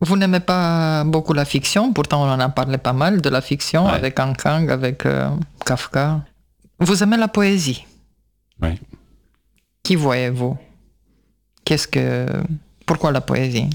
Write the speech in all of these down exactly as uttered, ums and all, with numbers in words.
Vous n'aimez pas beaucoup la fiction, pourtant on en a parlé pas mal de la fiction, ouais. Avec Ankang, avec euh, Kafka. Vous aimez la poésie? Oui. Qui voyez-vous? Qu'est-ce que... Pourquoi la poésie?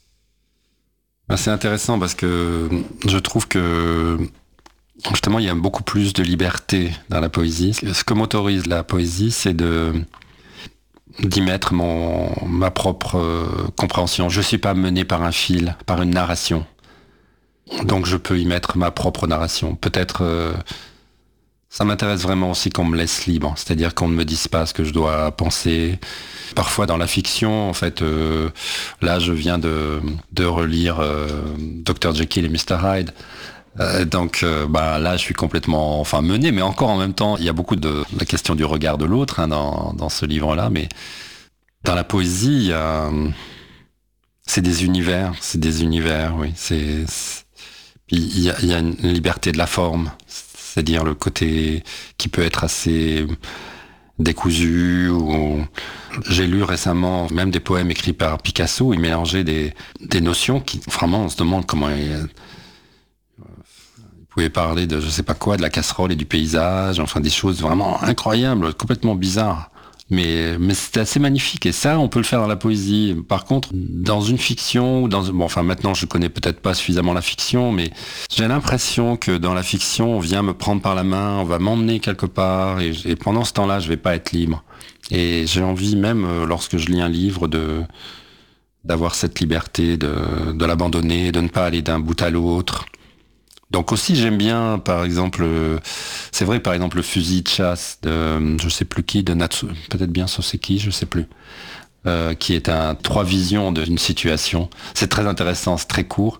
C'est intéressant parce que je trouve que justement il y a beaucoup plus de liberté dans la poésie. Ce que m'autorise la poésie, c'est de d'y mettre mon, ma propre euh, compréhension. Je ne suis pas mené par un fil, par une narration. Donc je peux y mettre ma propre narration. Peut-être, euh, ça m'intéresse vraiment aussi qu'on me laisse libre, c'est-à-dire qu'on ne me dise pas ce que je dois penser. Parfois dans la fiction, en fait, euh, là je viens de, de relire euh, docteur Jekyll et mister Hyde. Euh, donc euh, bah, là je suis complètement enfin mené, mais encore en même temps il y a beaucoup de la question du regard de l'autre hein, dans, dans ce livre-là, mais dans la poésie il y a, c'est des univers, c'est des univers, oui, c'est, c'est... Puis il y a, il y a une liberté de la forme, c'est-à-dire le côté qui peut être assez décousu. Ou... J'ai lu récemment même des poèmes écrits par Picasso, où il mélangeait des, des notions qui vraiment on se demande comment il... Vous pouvez parler de je sais pas quoi, de la casserole et du paysage, enfin des choses vraiment incroyables, complètement bizarres. Mais, mais c'était assez magnifique, et ça, on peut le faire dans la poésie. Par contre, dans une fiction, ou dans, bon, enfin maintenant je connais peut-être pas suffisamment la fiction, mais j'ai l'impression que dans la fiction, on vient me prendre par la main, on va m'emmener quelque part, et, et pendant ce temps-là, je vais pas être libre. Et j'ai envie même, lorsque je lis un livre, de d'avoir cette liberté, de, de l'abandonner, de ne pas aller d'un bout à l'autre. Donc aussi j'aime bien par exemple, c'est vrai par exemple le fusil de chasse de je sais plus qui, de Natsu, peut-être bien Soseki, je sais plus, euh, qui est un trois visions d'une situation. C'est très intéressant, c'est très court,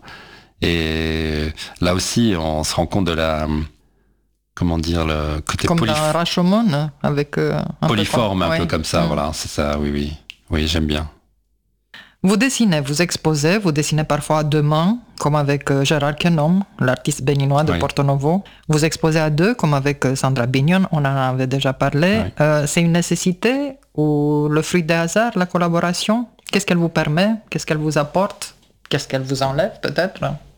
et là aussi on se rend compte de la, comment dire, le côté comme polyf... dans Rashomon avec euh, un polyforme peu un ouais. peu comme ça, mmh. Voilà, c'est ça, oui oui, oui j'aime bien. Vous dessinez, vous exposez, vous dessinez parfois à deux mains, comme avec Gérard Quenom, l'artiste béninois de oui. Porto Novo. Vous exposez à deux, comme avec Sandra Bignon, on en avait déjà parlé. Oui. Euh, c'est une nécessité ou le fruit des hasards, la collaboration? Qu'est-ce qu'elle vous permet? Qu'est-ce qu'elle vous apporte? Qu'est-ce qu'elle vous enlève peut-être?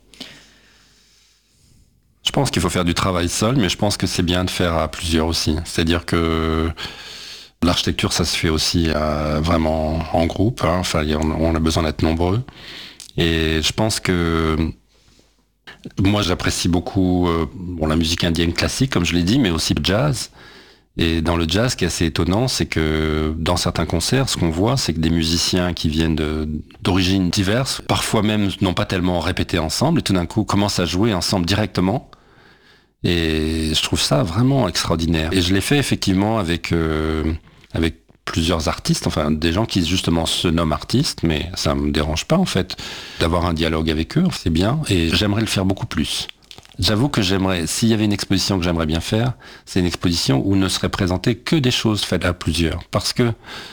Je pense qu'il faut faire du travail seul, mais je pense que c'est bien de faire à plusieurs aussi. C'est-à-dire que l'architecture, ça se fait aussi euh, vraiment en groupe, hein. Enfin, on, on a besoin d'être nombreux. Et je pense que moi, j'apprécie beaucoup euh, bon, la musique indienne classique, comme je l'ai dit, mais aussi le jazz. Et dans le jazz, ce qui est assez étonnant, c'est que dans certains concerts, ce qu'on voit, c'est que des musiciens qui viennent de, d'origines diverses, parfois même n'ont pas tellement répété ensemble, et tout d'un coup commencent à jouer ensemble directement. Et je trouve ça vraiment extraordinaire. Et je l'ai fait effectivement avec... Euh, avec plusieurs artistes, enfin des gens qui justement se nomment artistes, mais ça me dérange pas en fait d'avoir un dialogue avec eux, c'est bien, et j'aimerais le faire beaucoup plus. J'avoue que j'aimerais, s'il y avait une exposition que j'aimerais bien faire, c'est une exposition où ne seraient présentées que des choses faites à plusieurs, parce que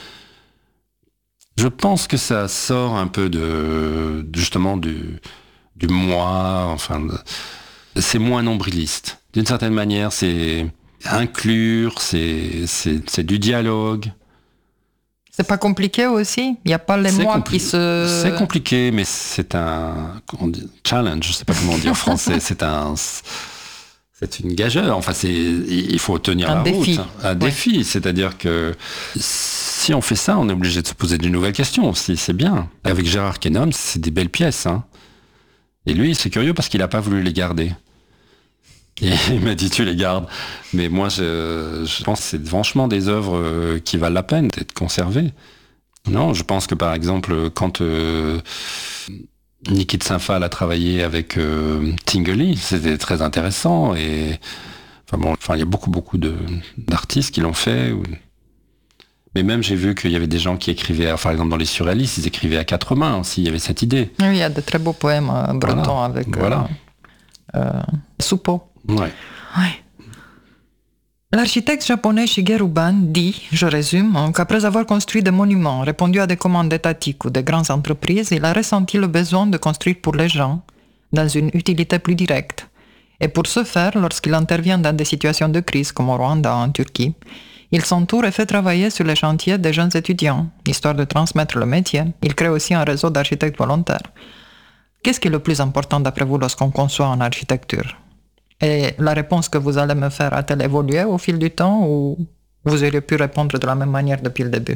je pense que ça sort un peu de justement du, du moi, enfin c'est moins nombriliste. D'une certaine manière, c'est inclure, c'est, c'est, c'est du dialogue. C'est pas compliqué aussi? Il n'y a pas les c'est mots compli- qui se... C'est compliqué, mais c'est un on dit, challenge, je sais pas comment on dit en français, c'est un... C'est une gageure, enfin c'est, il faut tenir un la défi. route. Un ouais. défi, c'est-à-dire que si on fait ça, on est obligé de se poser de nouvelles questions aussi, c'est bien. Avec Gérard Quenom, c'est des belles pièces, hein. Et lui, c'est curieux parce qu'il n'a pas voulu les garder. Et il m'a dit tu les gardes, mais moi je, je pense que c'est franchement des œuvres qui valent la peine d'être conservées. Non, je pense que par exemple quand euh, Niki de Saint-Phal a travaillé avec euh, Tinguely, c'était très intéressant, et enfin bon, enfin il y a beaucoup beaucoup de d'artistes qui l'ont fait. Ou... Mais même j'ai vu qu'il y avait des gens qui écrivaient, enfin, par exemple dans les surréalistes, ils écrivaient à quatre mains aussi, il y avait cette idée. Oui, il y a de très beaux poèmes euh, bretons voilà. avec voilà. Euh, euh, Soupeau. Ouais. Ouais. L'architecte japonais Shigeru Ban dit, je résume, qu'après avoir construit des monuments, répondu à des commandes étatiques ou de grandes entreprises, il a ressenti le besoin de construire pour les gens, dans une utilité plus directe. Et pour ce faire, lorsqu'il intervient dans des situations de crise, comme au Rwanda, en Turquie, il s'entoure et fait travailler sur les chantiers des jeunes étudiants, histoire de transmettre le métier. Il crée aussi un réseau d'architectes volontaires. Qu'est-ce qui est le plus important d'après vous lorsqu'on conçoit en architecture? Et la réponse que vous allez me faire a-t-elle évolué au fil du temps ou vous auriez pu répondre de la même manière depuis le début?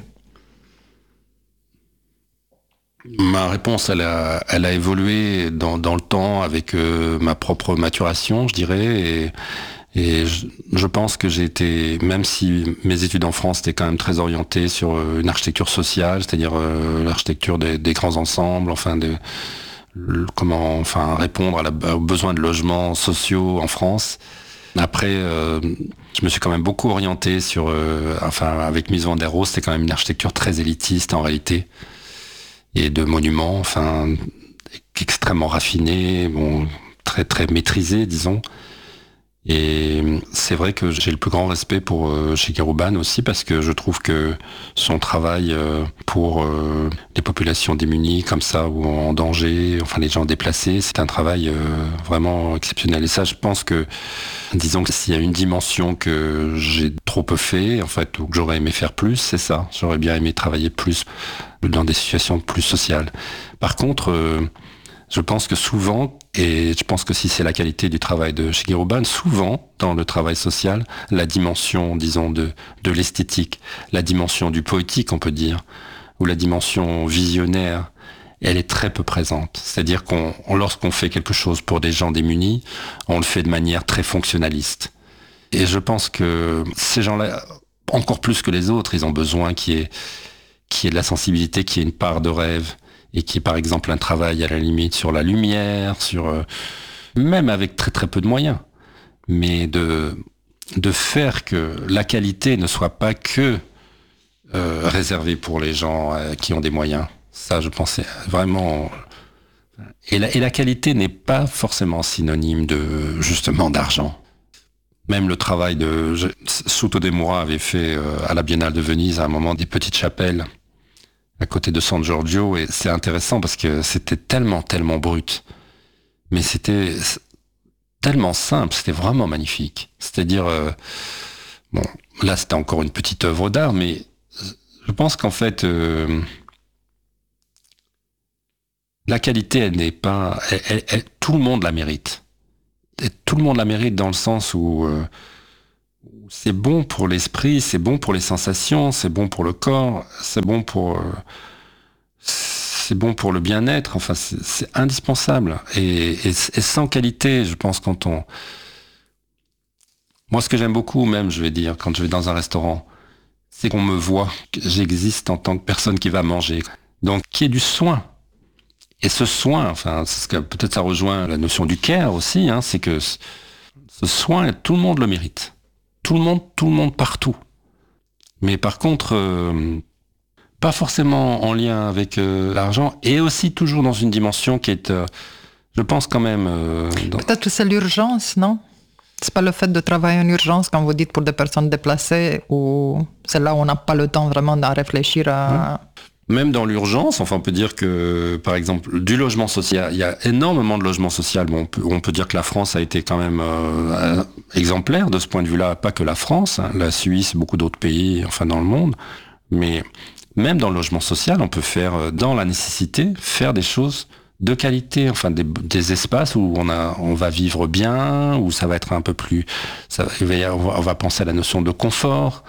Ma réponse, elle a, elle a évolué dans, dans le temps avec euh, ma propre maturation, je dirais. Et, et je, je pense que j'ai été, même si mes études en France étaient quand même très orientées sur une architecture sociale, c'est-à-dire euh, l'architecture des, des grands ensembles, enfin de comment enfin répondre à la, aux besoins de logements sociaux en France. Après, euh, je me suis quand même beaucoup orienté sur, euh, enfin avec Mies van der Rohe, c'était quand même une architecture très élitiste en réalité. Et de monuments, enfin, extrêmement raffinés, bon, très très maîtrisés, disons. Et c'est vrai que j'ai le plus grand respect pour euh, Shigeru Ban aussi, parce que je trouve que son travail euh, pour euh, les populations démunies comme ça, ou en danger, enfin les gens déplacés, c'est un travail euh, vraiment exceptionnel. Et ça, je pense que, disons que s'il y a une dimension que j'ai trop peu fait, en fait, ou que j'aurais aimé faire plus, c'est ça. J'aurais bien aimé travailler plus dans des situations plus sociales. Par contre, euh, je pense que souvent, et je pense que si c'est la qualité du travail de Shigeru Ban, souvent, dans le travail social, la dimension, disons, de, de l'esthétique, la dimension du poétique, on peut dire, ou la dimension visionnaire, elle est très peu présente. C'est-à-dire qu'on, lorsqu'on fait quelque chose pour des gens démunis, on le fait de manière très fonctionnaliste. Et je pense que ces gens-là, encore plus que les autres, ils ont besoin qu'il y ait, qu'il y ait de la sensibilité, qu'il y ait une part de rêve, et qui est par exemple un travail à la limite sur la lumière, sur euh, même avec très très peu de moyens, mais de de faire que la qualité ne soit pas que euh, réservée pour les gens euh, qui ont des moyens. Ça, je pensais vraiment. Et la, et la qualité n'est pas forcément synonyme de justement d'argent. Même le travail de Suto Demura avait fait euh, à la Biennale de Venise à un moment des petites chapelles à côté de San Giorgio, et c'est intéressant parce que c'était tellement, tellement brut. Mais c'était tellement simple, c'était vraiment magnifique. C'est-à-dire, euh, bon, là c'était encore une petite œuvre d'art, mais je pense qu'en fait, euh, la qualité, elle n'est pas... Elle, elle, elle, tout le monde la mérite. Et tout le monde la mérite dans le sens où... Euh, c'est bon pour l'esprit, c'est bon pour les sensations, c'est bon pour le corps, c'est bon pour, euh, c'est bon pour le bien-être. Enfin, c'est, c'est indispensable. Et, et, et sans qualité, je pense quand on, moi, ce que j'aime beaucoup, même, je vais dire, quand je vais dans un restaurant, c'est qu'on me voit, que j'existe en tant que personne qui va manger. Donc, qu'il y ait du soin. Et ce soin, enfin, c'est ce que peut-être ça rejoint la notion du care aussi, hein, c'est que ce, ce soin, tout le monde le mérite. Tout le monde, tout le monde partout. Mais par contre, euh, pas forcément en lien avec euh, l'argent, et aussi toujours dans une dimension qui est, euh, je pense quand même... Euh, dans... Peut-être que c'est l'urgence, non? C'est pas le fait de travailler en urgence, quand vous dites pour des personnes déplacées, ou c'est là où on n'a pas le temps vraiment d'en réfléchir à... Mmh. Même dans l'urgence, enfin on peut dire que, par exemple, du logement social, il y a énormément de logements sociaux. Bon, on peut, on peut dire que la France a été quand même euh, exemplaire de ce point de vue-là, pas que la France, hein, la Suisse, beaucoup d'autres pays, enfin dans le monde. Mais même dans le logement social, on peut faire, dans la nécessité, faire des choses de qualité, enfin des, des espaces où on a, on va vivre bien, où ça va être un peu plus, ça, on va penser à la notion de confort.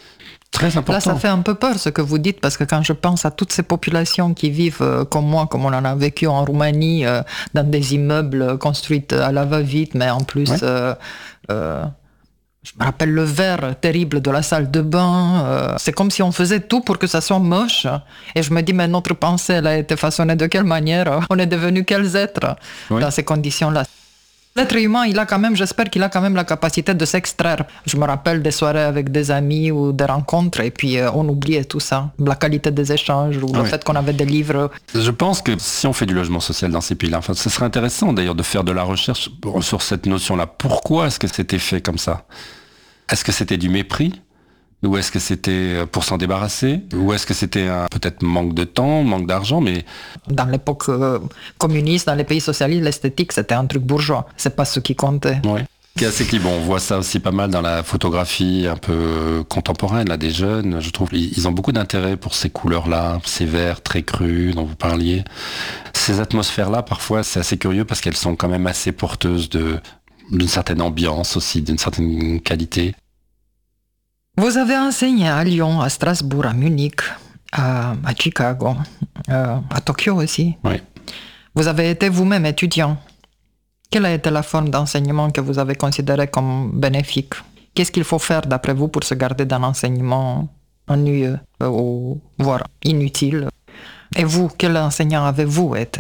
Très important. Là, ça fait un peu peur ce que vous dites, parce que quand je pense à toutes ces populations qui vivent euh, comme moi, comme on en a vécu en Roumanie, euh, dans des immeubles construits à la va-vite, mais en plus, ouais. euh, euh, je me rappelle le verre terrible de la salle de bain. Euh, c'est comme si on faisait tout pour que ça soit moche. Et je me dis, mais notre pensée, elle a été façonnée de quelle manière? On est devenus quels êtres ouais. dans ces conditions-là? L'être humain, il a quand même, j'espère qu'il a quand même la capacité de s'extraire. Je me rappelle des soirées avec des amis ou des rencontres, et puis euh, on oubliait tout ça. La qualité des échanges ou le oui. fait qu'on avait des livres. Je pense que si on fait du logement social dans ces pays-là, enfin, ce serait intéressant d'ailleurs de faire de la recherche sur cette notion-là. Pourquoi est-ce que c'était fait comme ça? Est-ce que c'était du mépris? Ou est-ce que c'était pour s'en débarrasser? Ou est-ce que c'était un peut-être manque de temps, manque d'argent? Mais dans l'époque euh, communiste, dans les pays socialistes, l'esthétique c'était un truc bourgeois. C'est pas ce qui comptait. Oui. C'est qui bon, on voit ça aussi pas mal dans la photographie un peu contemporaine là des jeunes. Je trouve ils ont beaucoup d'intérêt pour ces couleurs-là, ces verts très crus dont vous parliez. Ces atmosphères-là, parfois, c'est assez curieux parce qu'elles sont quand même assez porteuses de, d'une certaine ambiance aussi, d'une certaine qualité. Vous avez enseigné à Lyon, à Strasbourg, à Munich, à, à Chicago, euh, à Tokyo aussi. Oui. Vous avez été vous-même étudiant. Quelle a été la forme d'enseignement que vous avez considérée comme bénéfique? Qu'est-ce qu'il faut faire d'après vous pour se garder d'un enseignement ennuyeux ou voire inutile? Et vous, quel enseignant avez-vous été?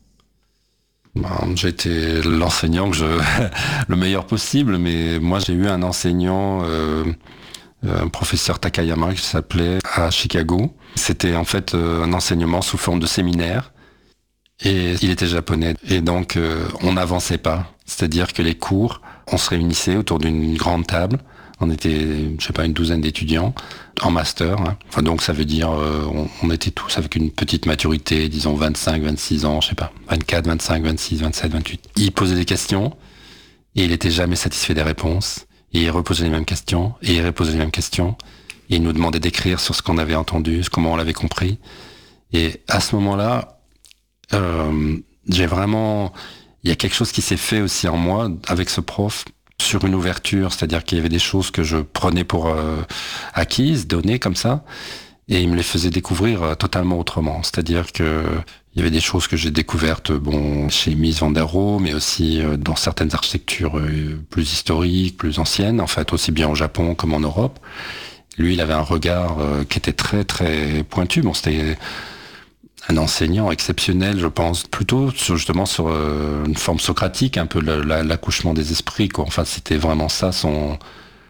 Ben, j'ai été l'enseignant que je... le meilleur possible, mais moi j'ai eu un enseignant, euh, un professeur Takayama qui s'appelait à Chicago. C'était en fait un enseignement sous forme de séminaire. Et il était japonais. Et donc, euh, on n'avançait pas. C'est-à-dire que les cours, on se réunissait autour d'une grande table. On était, je sais pas, une douzaine d'étudiants en master. Hein. Enfin, donc, ça veut dire, euh, on, on était tous avec une petite maturité, disons vingt-cinq, vingt-six ans, je sais pas, vingt-quatre, vingt-cinq, vingt-six, vingt-sept, vingt-huit. Il posait des questions et il était jamais satisfait des réponses. Et il reposait les mêmes questions et il reposait les mêmes questions. Et il nous demandait d'écrire sur ce qu'on avait entendu, comment on l'avait compris. Et à ce moment-là, Euh, j'ai vraiment, il y a quelque chose qui s'est fait aussi en moi avec ce prof sur une ouverture, c'est-à-dire qu'il y avait des choses que je prenais pour euh, acquises, données comme ça, et il me les faisait découvrir euh, totalement autrement. C'est-à-dire que il y avait des choses que j'ai découvertes, bon, chez Mies van der Rohe, mais aussi euh, dans certaines architectures euh, plus historiques, plus anciennes, en fait, aussi bien au Japon comme en Europe. Lui, il avait un regard euh, qui était très très pointu. Bon, c'était un enseignant exceptionnel, je pense, plutôt sur, justement sur euh, une forme socratique, un peu le, la, l'accouchement des esprits, quoi. Enfin, c'était vraiment ça son...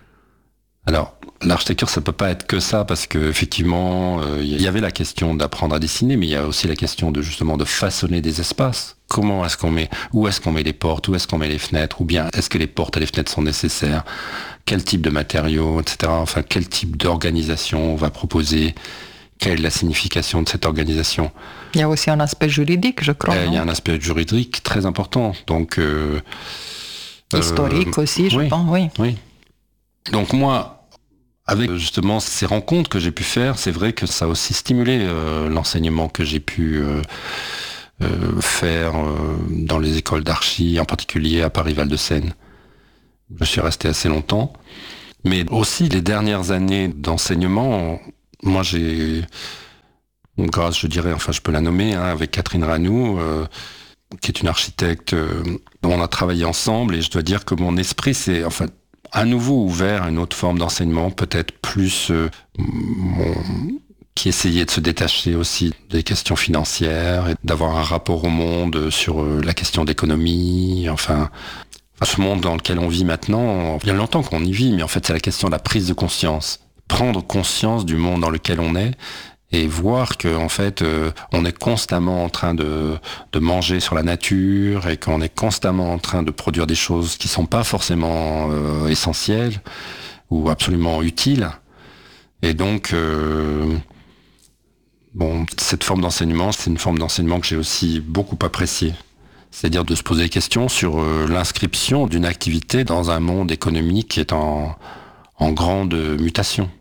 Alors, l'architecture, ça peut pas être que ça, parce que effectivement, il euh, y avait la question d'apprendre à dessiner, mais il y a aussi la question de justement de façonner des espaces. Comment est-ce qu'on met, où est-ce qu'on met les portes, où est-ce qu'on met les fenêtres, ou bien est-ce que les portes et les fenêtres sont nécessaires, quel type de matériaux, et cetera. Enfin, quel type d'organisation on va proposer. Quelle est la signification de cette organisation? Il y a aussi un aspect juridique, je crois. Euh, il y a un aspect juridique très important. Donc, euh, historique euh, aussi, je oui, pense, oui. Oui. Donc moi, avec justement ces rencontres que j'ai pu faire, c'est vrai que ça a aussi stimulé euh, l'enseignement que j'ai pu euh, euh, faire euh, dans les écoles d'archi, en particulier à Paris-Val-de-Seine. Je suis resté assez longtemps. Mais aussi les dernières années d'enseignement... Moi, j'ai, grâce, je dirais, enfin, je peux la nommer, hein, avec Catherine Ranou, euh, qui est une architecte, euh, dont on a travaillé ensemble, et je dois dire que mon esprit s'est, enfin, à nouveau ouvert à une autre forme d'enseignement, peut-être plus, euh, mon, qui essayait de se détacher aussi des questions financières, et d'avoir un rapport au monde sur euh, la question d'économie, enfin... Ce monde dans lequel on vit maintenant, il y a longtemps qu'on y vit, mais en fait, c'est la question de la prise de conscience. Prendre conscience du monde dans lequel on est et voir que en fait euh, on est constamment en train de de manger sur la nature et qu'on est constamment en train de produire des choses qui sont pas forcément euh, essentielles ou absolument utiles. Et donc euh, bon, cette forme d'enseignement, c'est une forme d'enseignement que j'ai aussi beaucoup appréciée. C'est-à-dire de se poser des questions sur euh, l'inscription d'une activité dans un monde économique qui est en en grande mutation.